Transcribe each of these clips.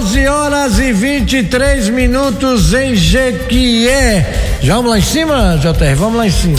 11h23 em Jequié. Já vamos lá em cima, JR? Vamos lá em cima.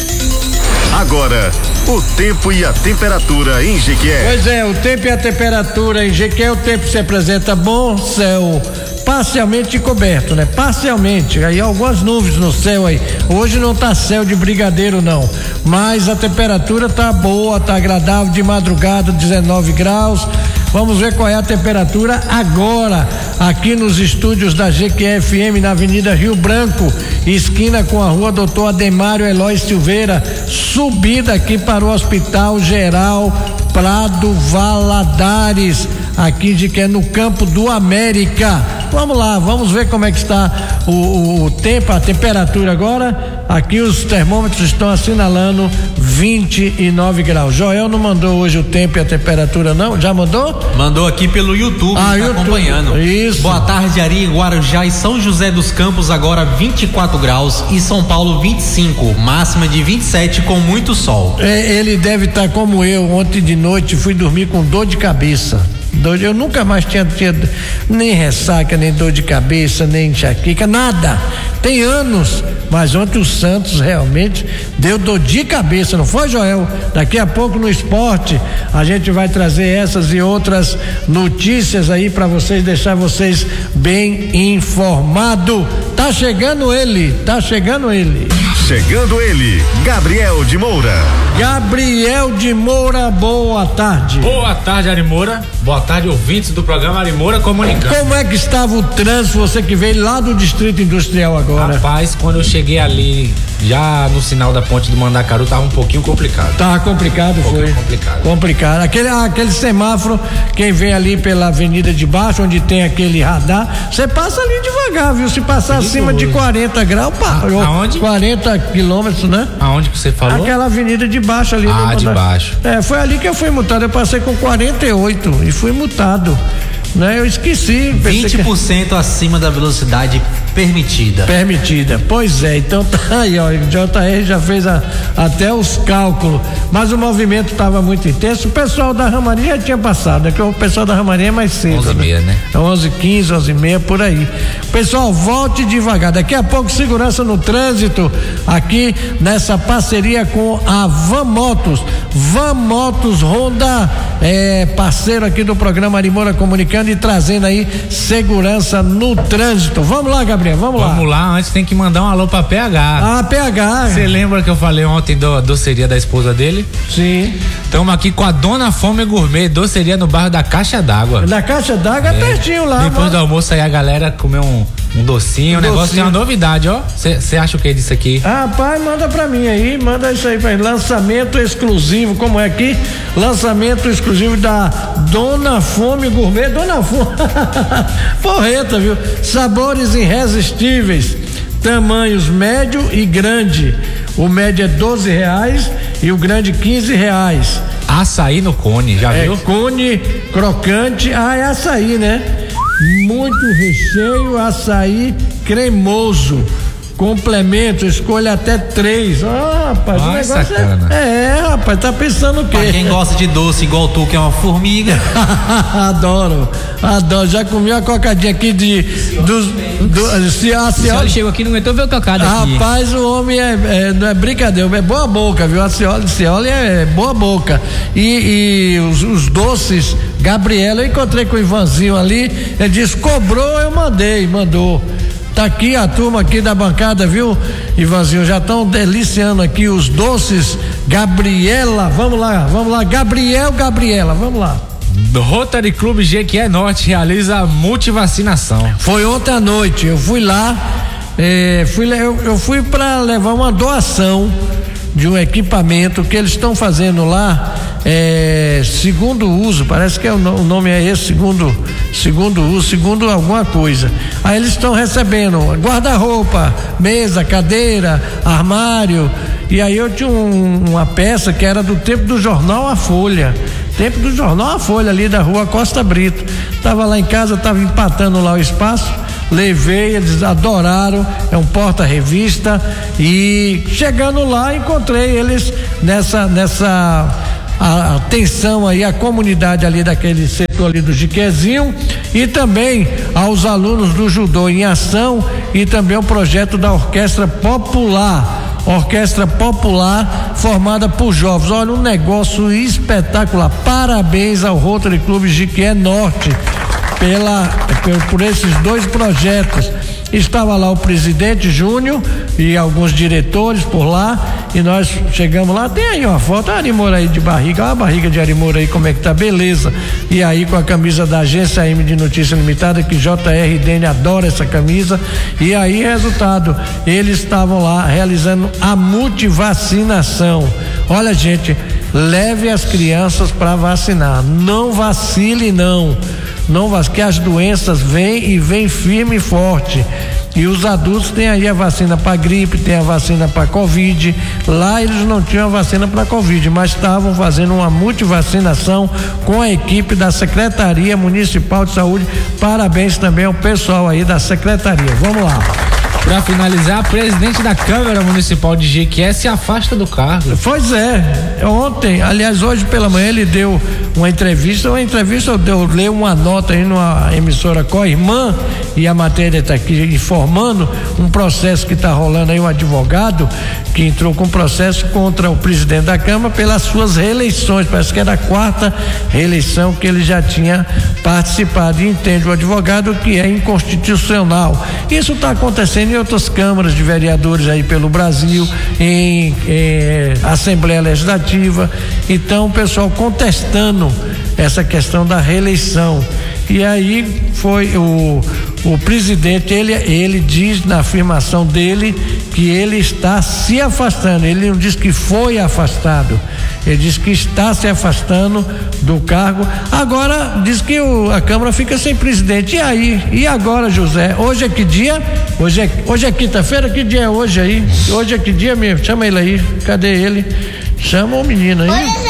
Agora, o tempo e a temperatura em Jequié. Pois é, o tempo e a temperatura em Jequié, o tempo se apresenta bom, céu parcialmente coberto, né? Parcialmente, aí algumas nuvens no céu aí. Hoje não tá céu de brigadeiro não, mas a temperatura tá boa, tá agradável, de madrugada 19 graus. Vamos ver qual é a temperatura agora, aqui nos estúdios da Jequié FM, na Avenida Rio Branco, esquina com a Rua Doutor Ademário Eloy Silveira, subida aqui para o Hospital Geral Prado Valadares, aqui de que é no Campo do América. Vamos lá, vamos ver como é que está o tempo, a temperatura agora. Aqui os termômetros estão assinalando 29 graus. Joel não mandou hoje o tempo e a temperatura não? Já mandou? Mandou aqui pelo YouTube, tá YouTube. acompanhando. Isso. Boa tarde, Ari, Guarujá e São José dos Campos agora 24 graus e São Paulo 25, máxima de 27 com muito sol. Ele deve estar como eu, ontem de noite fui dormir com dor de cabeça. Eu nunca mais tinha nem ressaca, nem dor de cabeça, nem enxaqueca, nada. Tem anos, mas ontem o Santos realmente deu dor de cabeça, não foi, Joel? Daqui a pouco no esporte a gente vai trazer essas e outras notícias aí para vocês, deixar vocês bem informados. Tá chegando ele. Chegando ele, Gabriel de Moura. Gabriel de Moura, boa tarde. Boa tarde, Ari Moura. Boa tarde, ouvintes do programa Ari Moura Comunicando. Como é que estava o trânsito, você que veio lá do Distrito Industrial agora? Rapaz, quando eu cheguei ali, já no sinal da ponte do Mandacaru, tava um pouquinho complicado. Tava complicado, foi. Complicado. Aquele semáforo, quem vem ali pela avenida de baixo, onde tem aquele radar, você passa ali devagar, viu? Se passar acima de 40 graus, aonde? 40 quilômetros, né? Aonde que você falou? Aquela avenida de baixo ali. De baixo. Foi ali que eu fui multado, eu passei com 48 e fui multado, né? Eu esqueci. 20% acima da velocidade permitida. Pois é, então tá aí, ó, o JR já fez até os cálculos, mas o movimento estava muito intenso. O pessoal da Ramaria já tinha passado, né? Que o pessoal da Ramaria é mais cedo, 11h30, né? 11h15, 11h30, por aí. Pessoal, volte devagar, daqui a pouco segurança no trânsito, aqui nessa parceria com a Van Motos Honda, parceiro aqui do programa Ari Moura Comunicando e trazendo aí segurança no trânsito. Vamos lá, Gabriel. Vamos lá, antes tem que mandar um alô pra PH. PH. Você lembra que eu falei ontem da doceria da esposa dele? Sim. Estamos aqui com a Dona Fome Gourmet, doceria no bairro da Caixa d'Água. Da Caixa d'Água é pertinho lá. Depois do almoço aí a galera comeu um docinho, negócio tem uma novidade, ó. Você acha o que é disso aqui? Rapaz, manda pra mim aí, manda isso aí pra ele. Lançamento exclusivo, como é aqui? Lançamento exclusivo da Dona Fome Gourmet. Dona Fome. Porreta, viu? Sabores irresistíveis, tamanhos médio e grande. O médio é R$12 e o grande R$15. Açaí no cone, já viu? Cone crocante, é açaí, né? Muito recheio, açaí cremoso. Complemento, escolha até 3. Rapaz, o negócio rapaz, tá pensando o quê? Pra quem gosta de doce igual tu, que é uma formiga. Adoro. Já comi a cocadinha aqui a senhora chegou aqui e não aguentou ver o cocada aqui. Rapaz, o homem não é brincadeira, é boa boca, viu? A Cioli é boa boca. E os doces, Gabriela, eu encontrei com o Ivanzinho ali, ele disse, mandou. Tá aqui a turma aqui da bancada, viu, Ivanzinho? Já estão deliciando aqui os doces Gabriela. Vamos lá, Gabriela, vamos lá. Rotary Clube Jequié Norte realiza multivacinação. Foi ontem à noite, eu fui lá, eu fui para levar uma doação de um equipamento que eles estão fazendo lá, segundo uso, parece que o nome é esse, segundo uso, segundo alguma coisa. Aí eles estão recebendo guarda-roupa, mesa, cadeira, armário, e aí eu tinha uma peça que era do tempo do jornal A Folha ali da rua Costa Brito. Tava lá em casa, tava empatando lá o espaço, levei, eles adoraram, é um porta-revista, e chegando lá encontrei eles nessa atenção aí à comunidade ali daquele setor ali do Jiquezinho e também aos alunos do Judô em Ação e também o projeto da Orquestra Popular formada por jovens. Olha, um negócio espetacular. Parabéns ao Rotary Clube Jiquié Norte por esses 2 projetos. Estava lá o presidente Júnior e alguns diretores por lá, e nós chegamos lá, tem aí uma foto, Arimoura aí de barriga, olha a barriga de Arimoura aí, como é que tá, beleza. E aí com a camisa da agência AM de Notícia Limitada, que JRDN adora essa camisa, e aí resultado, eles estavam lá realizando a multivacinação. Olha, gente, leve as crianças para vacinar, não vacile não, que as doenças vêm e vêm firme e forte. E os adultos têm aí a vacina para gripe, tem a vacina para Covid. Lá eles não tinham a vacina para Covid, mas estavam fazendo uma multivacinação com a equipe da Secretaria Municipal de Saúde. Parabéns também ao pessoal aí da Secretaria. Vamos lá. Para finalizar, presidente da Câmara Municipal de Jequié se afasta do cargo. Pois é, ontem, aliás, hoje pela manhã ele deu uma entrevista, eu leio uma nota aí numa emissora Co-Irmã, e a matéria está aqui informando um processo que está rolando aí, um advogado que entrou com processo contra o presidente da Câmara pelas suas reeleições, parece que era a 4ª reeleição que ele já tinha participado, e entende o advogado que é inconstitucional. Isso está acontecendo em outras câmaras de vereadores aí pelo Brasil, em Assembleia Legislativa. Então o pessoal contestando essa questão da reeleição. E aí foi o presidente, ele diz na afirmação dele que ele está se afastando. Ele não diz que foi afastado, ele diz que está se afastando do cargo. Agora diz que a Câmara fica sem presidente. E aí? E agora, José? Hoje é que dia? Hoje é quinta-feira? Que dia é hoje aí? Hoje é que dia mesmo? Chama ele aí. Cadê ele? Chama o menino aí. Hoje é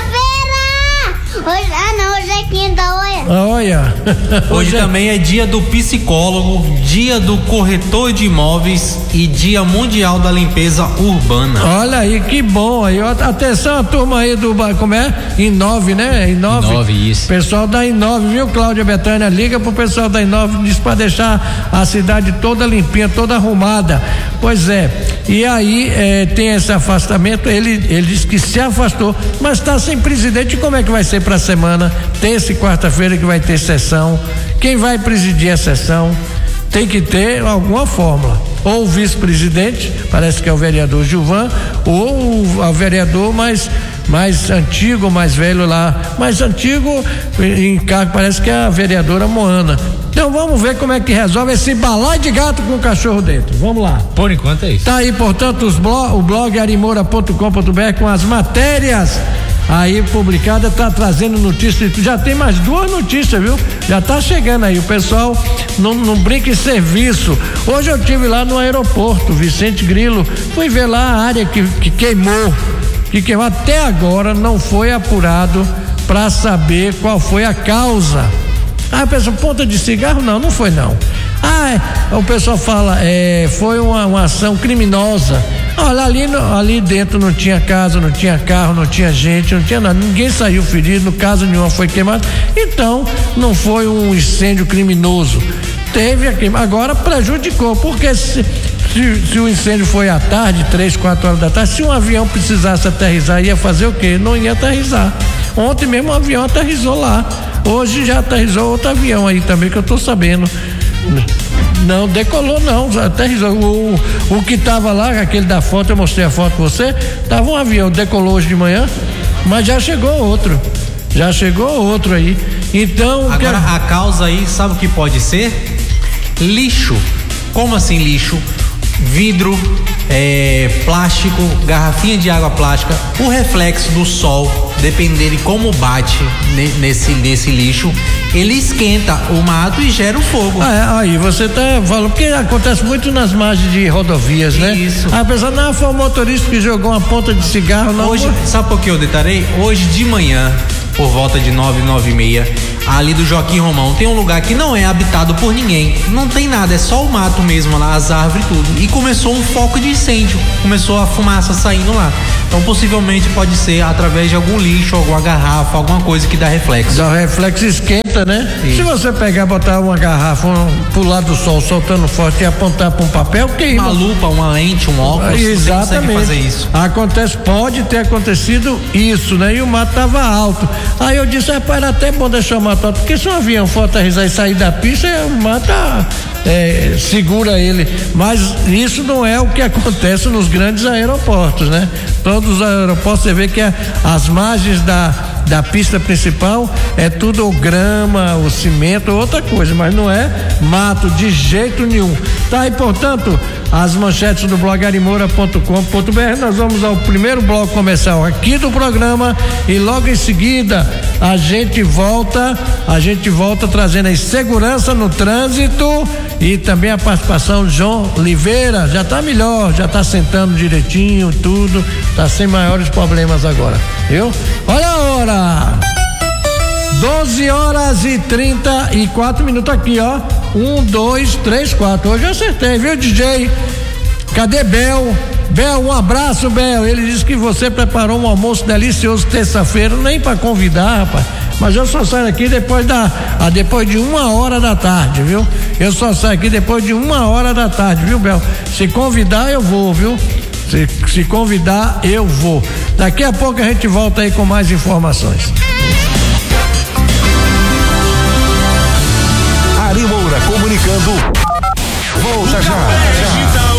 sexta-feira! Hoje é quinta, olha. Hoje também é dia do psicólogo, dia do corretor de imóveis e dia mundial da limpeza urbana. Olha aí, que bom aí. Atenção a turma aí do, como é? Inove, né? Inove, isso. Pessoal da Inove, viu, Cláudia Betânia? Liga pro pessoal da Inove, diz pra deixar a cidade toda limpinha, toda arrumada. Pois é. E aí tem esse afastamento, ele disse que se afastou, mas está sem presidente. Como é que vai ser para a semana? Terça e quarta-feira que vai ter sessão. Quem vai presidir a sessão tem que ter alguma fórmula. Ou o vice-presidente, parece que é o vereador Gilvan, ou o vereador mais antigo, mais velho lá, mais antigo em cargo, parece que é a vereadora Moana. Então vamos ver como é que resolve esse balaio de gato com o cachorro dentro. Vamos lá. Por enquanto é isso. Tá aí, portanto, o blog arimoura.com.br com as matérias aí publicada, tá trazendo notícias. Já tem mais 2 notícias, viu? Já tá chegando aí, o pessoal não brinca em serviço. Hoje eu tive lá no aeroporto Vicente Grilo, fui ver lá a área que queimou, até agora não foi apurado para saber qual foi a causa. A pessoa, ponta de cigarro? Não foi não. O pessoal fala, foi uma ação criminosa. Olha, ali dentro não tinha casa, não tinha carro, não tinha gente, não tinha nada, ninguém saiu ferido, casa nenhuma foi queimado, então não foi um incêndio criminoso. Teve a queima, agora prejudicou, porque se o incêndio foi à tarde, 3, 4 horas da tarde, se um avião precisasse aterrissar, ia fazer o quê? Não ia aterrissar. Ontem mesmo o avião aterrissou lá, hoje já aterrissou outro avião aí também, que eu tô sabendo. Não decolou não, aterrissou. O que tava lá, aquele da foto, eu mostrei a foto pra você, tava um avião, decolou hoje de manhã, mas já chegou outro aí. Então agora a causa aí, sabe o que pode ser? Lixo. Como assim lixo? Vidro, plástico, garrafinha de água plástica, o reflexo do sol, dependendo de como bate nesse lixo, ele esquenta o mato e gera o fogo. Aí você tá falando, porque acontece muito nas margens de rodovias, né? Isso. A pessoa, não, foi o motorista que jogou uma ponta de cigarro, não. Hoje, sabe por que eu detalhei? Hoje de manhã, por volta de 9, 9:30, ali do Joaquim Romão, tem um lugar que não é habitado por ninguém, não tem nada, é só o mato mesmo lá, as árvores e tudo. E começou um foco de incêndio, começou a fumaça saindo lá. Então possivelmente pode ser através de algum lixo, alguma garrafa, alguma coisa que dá reflexo. Dá reflexo, esquenta, né? Isso. Se você pegar, botar uma garrafa pro lado do sol, soltando forte e apontar para um papel, queima. Uma lupa, uma lente, um óculos, exatamente. você consegue fazer isso. Acontece, pode ter acontecido isso, né? E o mato tava alto. Aí eu disse, rapaz, era até bom deixar o mato alto, porque se um avião for aterrissar e sair da pista, o mato segura ele. Mas isso não é o que acontece nos grandes aeroportos, né? Todos os aeroportos você vê que as margens da pista principal é tudo o grama, o cimento, outra coisa, mas não é mato de jeito nenhum. Tá aí, portanto, as manchetes do blog arimora.com.br. Nós vamos ao primeiro bloco comercial aqui do programa e logo em seguida a gente volta trazendo aí segurança no trânsito e também a participação de João Oliveira. Já tá melhor, já tá sentando direitinho, tudo, tá sem maiores problemas agora, viu? Olha a hora! 12h34 aqui, ó. 1, 2, 3, 4. Hoje eu acertei, viu, DJ? Cadê Bel? Bel, um abraço, Bel. Ele disse que você preparou um almoço delicioso terça-feira, nem para convidar, rapaz. Mas eu só saio aqui depois de 1h da tarde, viu? Eu só saio aqui depois de 1h da tarde, viu, Bel? Se convidar, eu vou, viu? Se convidar, eu vou. Daqui a pouco a gente volta aí com mais informações. Ari Moura comunicando. Volta já.